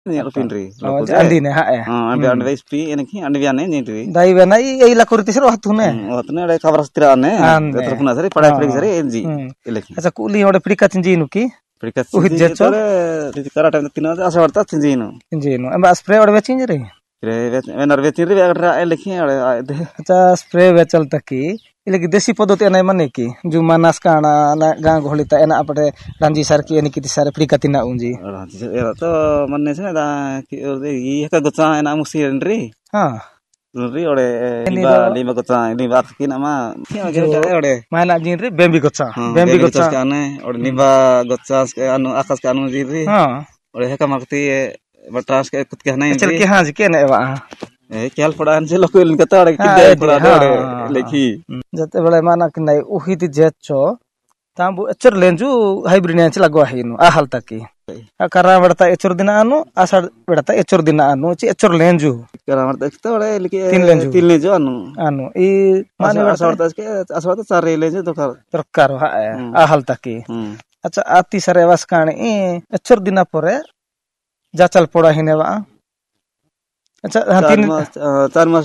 Pinri. Andi ne ha ya. Andi vespi enki andi viane nyintri. Dai vena I la kuriti sir wahtune. Wahtune ada kabar setira ne. Terpuna sari pada plik sari enji. Eleki. Acha kuli ode prika cinji nu ki. Prika cinji tole kara time tina asa warta cinji nu. Cinji nu. Amba spray ode vecin jere. Venar vecinri agar eleki ade. Acha spray vechal taki. Ilagi desi पद्धति एना मने की जो मानस काना ना गां घोलिता एना Apte Ranji sir की any किति सारे प्रिकातिना उंजी रांजी एरा तो मन्ने छने दा की ई का गोचा एना मुसिरनरी हां री ओडे लिबा गोचा लिबा की नामा ओडे माना जिनरी बेंबी गोचा काने ओडे लिबा गोचा अनु आकाश कानु जिरी हां ओडे हेका माकती बटास के कुत के नहीं चल के हां जी के ने वा केल पड़ान से लोकल कता ओडे किदे पड़ा ओडे लेखी जते बेले माना कि नहीं उहिति जेचो तांबु एचर लेंजु हाइब्रिड ने लगवा हिनु आ हाल तकी करा बड़ता एचर दिना अनु आषाढ़ बड़ता एचर दिना अनु ची एचर लेंजु करा बड़ता एकता ओडे लेके तीन लेंजु अनु ई माने बड़ता के आसवा तो चार लेंजु तो प्रकार आ हाल तकी अच्छा आती सरे वास काने एचर दिना परे जाचल पड़ा हिने वा अच्छा चार मास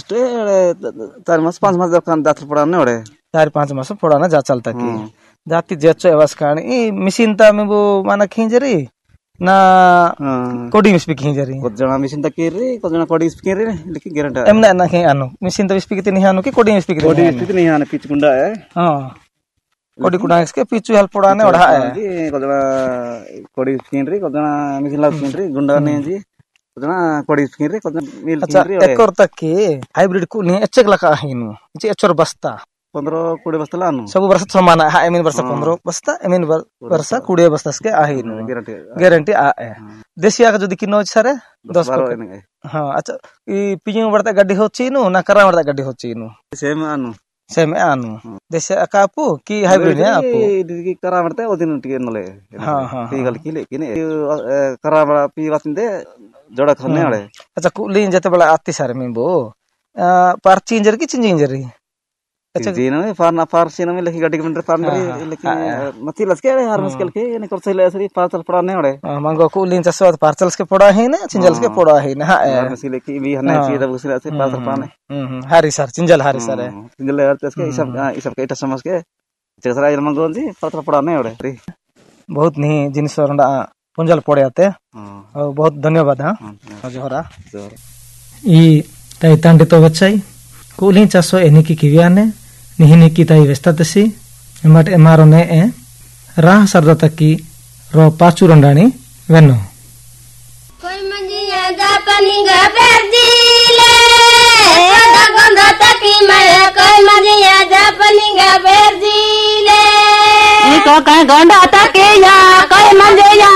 5 मास दरकान दातर पड़ा ने ओडे 4-5 मास पड़ा ना जा चलता की जाति जेचो एवस कान ई मशीन ता में वो माना खिंजरी ना कोडिंग स्पीक खिंजरी को जना मशीन ता केरी को जना कोडिंग स्पीक केरी लेकिन गारंटी एमना ना के आनो मशीन ता स्पीक ते नहीं आनो की कोडिंग स्पीक नहीं आने पिच गुंडा है हां कोडी कुडा इसके पिचु हेल्प पड़ा ने ओडा है को जना कोडिंग केरी को जना मशीन ला केरी गुंडा ने जी जना कोडी स्पीक को जना मिल केरी एकर तक के हाइब्रिड को नहीं एचक लका हिनु जे एचर बस्ता 15-20 बस्ता लानु सब वर्ष समान है एमिन वर्ष 15 बस्ता एमिन वर्ष 20 बस्ता के आहिनु गारंटी आ है देसिया का जदी किनो सरे 10 हां अच्छा ई पिजिंग बड़ता गाडी होचिनु ना करा बड़ता गाडी होचिनु सेम आनु देसे अकापु की हाइब्रिड है आपु की करा बड़ता ओदिन टिके नले हां पी गल की लेकिन करा बड़ा पी वातिंदे जोड़ा खने अड़े अच्छा कुलीन जते बड़ा आती सारे मिबो पार्चिंजर की चिंजिंजरी अच्छा जीनो में फारसी में लेखी गाड़ी के फार्मरी लेखी मती लसके हर मुश्किल के ने करसे ले सरी पार्सल पड़ा ने ओडे मंगो कुलीन चसो पार्सल्स के पड़ा है ना चिंजल्स के पड़ा है ना हां मसी लेखी भी हने सी दब उसे से पार्सल पाने हारी सर चिंजल हारी सर है चिंजल यार तसके ई सब के इटा समझ के तेसरा ये मंगो जी पार्सल पड़ा ने ओडे बहुत नहीं जिनिस रंडा पुंजल पड़े आते और बहुत धन्यवाद हां जोहरा ई तई तांडे तो बच्चाई कुलीन चसो एनी की किवियाने निहिनी की ताई वेस्तातसी एमट एमारो ने राह सरदतकी रो पाचू रंडानी वेनो कोई मंजिया जापनी गा बेरदीले कोदा गंधा तकी माया कोई मंजिया जापनी गा बेरदीले को कहीं गंधा तकी या कोई मंजिया